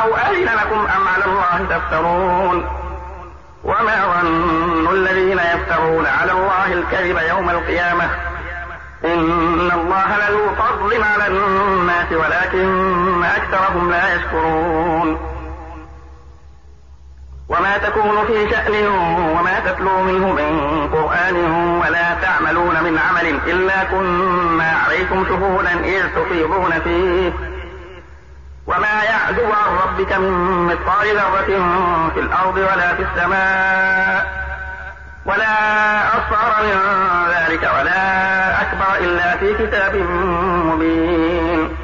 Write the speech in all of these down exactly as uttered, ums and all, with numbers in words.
الله أذن لكم أم على الله تفترون وما ظن الذين يفترون على الله الكذب يوم القيامة إن الله لذو فضل على الناس ولكن أكثرهم لا يشكرون وما تكون في شأن وما تتلو منه من قرآن ولا تعملون من عمل إلا كنا عليكم شهودا إذ تفيضون فيه وما يعزب عن ربك من مثقال ذرة في الأرض ولا في السماء ولا أصغر من ذلك ولا أكبر إلا في كتاب مبين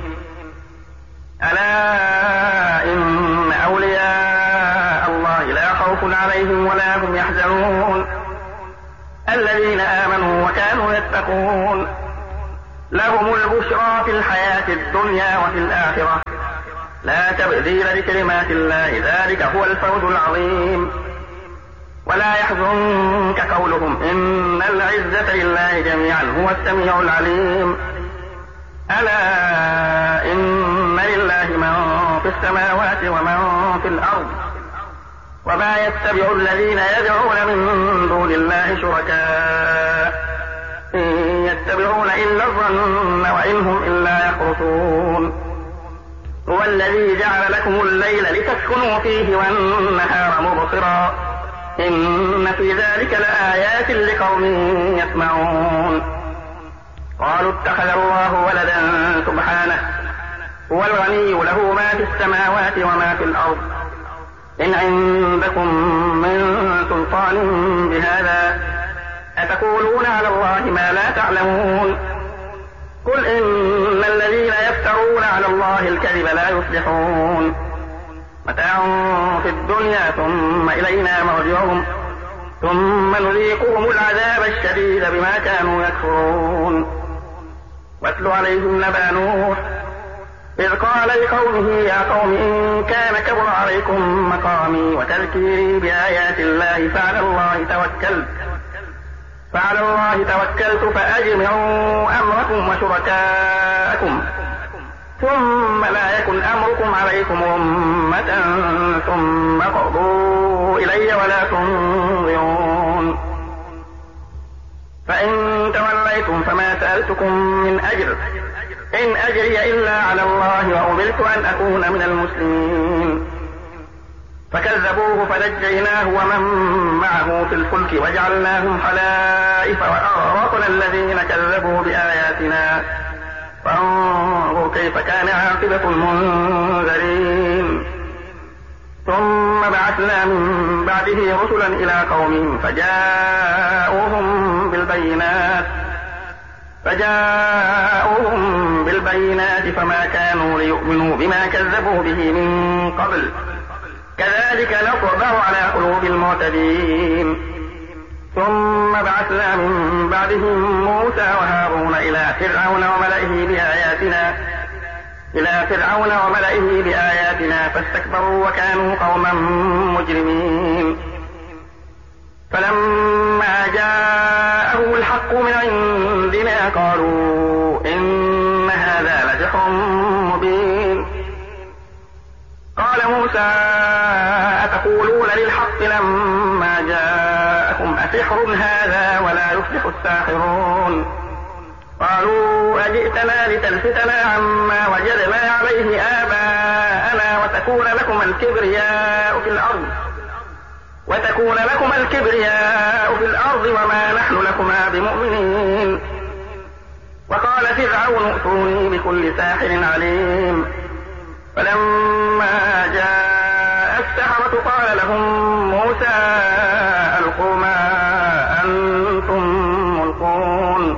ألا إن أولياء الله لا خوف عليهم ولا هم يحزنون الذين آمنوا وكانوا يتقون لهم البشرى في الحياة الدنيا وفي الآخرة لا تبديل لكلمات الله ذلك هو الفوز العظيم ولا يحزنك قولهم إن العزة لله جميعا هو السميع العليم ألا إن لله من في السماوات ومن في الأرض وما يتبع الذين يدعون من دون الله شركاء إن يتبعون إلا الظن وإن هم إلا يخرصون هو الذي جعل لكم الليل لتسكنوا فيه والنهار مبصرا إن في ذلك لآيات لقوم يسمعون قالوا اتخذ الله ولدا سبحانه هو الغني له ما في السماوات وما في الأرض إن عندكم من سلطان بهذا أتقولون على الله ما لا تعلمون قل إن الذين يفترون على الله الكذب لا يفلحون متاع في الدنيا ثم إلينا مرجعهم ثم نذيقهم العذاب الشديد بما كانوا يكفرون واتل عليهم نبأ نوح إذ قال لقومه يا قوم إن كان كبر عليكم مقامي وتذكيري بآيات الله فعلى الله توكلت فعلى الله توكلت فأجمعوا أمركم وشركاءكم ثم لا يكن أمركم عليكم أمة ثم قضوا إلي ولا تنظرون فإن توليتم فما سألتكم من أجر إن أجري إلا على الله وأمرت أن أكون من المسلمين فكذبوه فنجيناه ومن معه في الفلك وجعلناهم خلائف وأغرقنا الذين كذبوا بآياتنا فانظر كيف كان عاقبة المنذرين ثم بعثنا من بعده رسلا إلى قومهم فجاءوهم بالبينات فجاءوهم بالبينات فما كانوا ليؤمنوا بما كذبوا به من قبل كذلك نطبع على قلوب المعتدين ثم بعثنا من بعدهم موسى وهارون إلى فرعون وملئه بآياتنا إلى فرعون وملئه بآياتنا فاستكبروا وكانوا قوما مجرمين فلما جاءهم الحق من عندنا قالوا إن هذا لسحر مبين قال موسى أتقولون للحق لما جاءكم أسحر هذا ولا يفلح الساحرون قالوا أجئتنا لتلفتنا عما وجدنا عليه آباءنا وتكون لكم الكبرياء في الأرض وتكون لكم الكبرياء في الأرض وما نحن لكما بمؤمنين وقال فرعون ائتوني بكل ساحر عليم فلما جاء السحرة قال لهم موسى ألقوا ما أنتم ملقون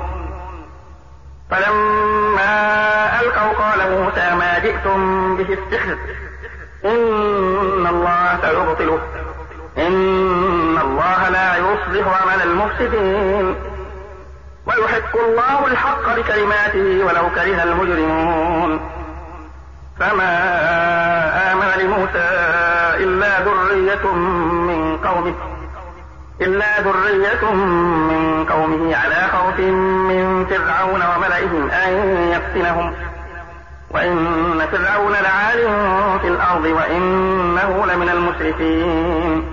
فلما ألقوا قال موسى ما جئتم به السحر إن الله سيبطله إن الله لا يصلح عمل المفسدين ويحق الله الحق بكلماته ولو كره المجرمون فما آمن لموسى إلا ذرية من قومه إلا ذرية من قومه على خوف من فرعون وملئهم أن يفتنهم وإن فرعون لعال في الأرض الأرض وإنه لمن المسرفين.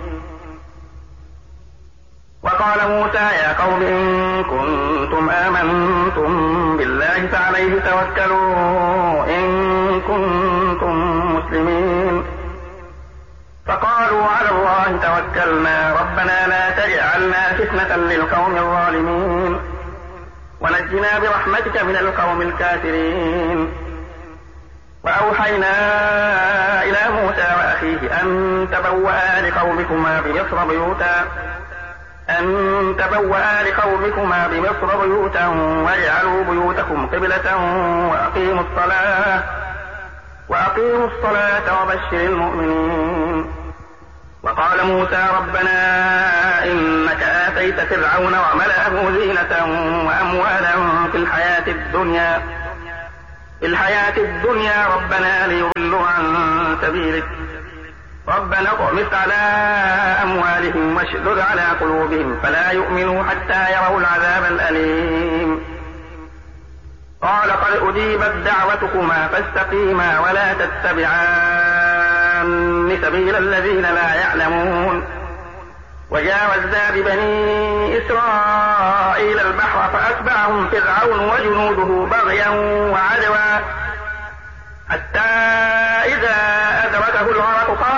وقال موسى يا قوم إن كنتم آمنتم بالله فعليه توكلوا إن كنتم مسلمين. فقالوا على الله توكلنا ربنا لا تجعلنا فتنة للقوم الظالمين ونجنا برحمتك من القوم الكافرين. وأوحينا إلى موسى وأخيه أن تبوأ لقومكما بمصر بيوتا أن تبوأ لقومكما بمصر بيوتا واجعلوا بيوتكم قبلة وأقيموا الصلاة وأقيموا الصلاة وبشر المؤمنين. وقال موسى ربنا إنك آتيت فرعون وملأه زينة وأموالا في الحياة الدنيا في الحياة الدنيا ربنا ليضلوا عن سبيلك ربنا اطمس على أموالهم واشدد على قلوبهم فلا يؤمنوا حتى يروا العذاب الأليم. قال قد أجيبت دعوتكما فاستقيما ولا تتبعان سبيل الذين لا يعلمون. وجاوزنا ببني إسرائيل البحر فأتبعهم فرعون وجنوده بغيا وعدوا حتى إذا أدركه الغرق قال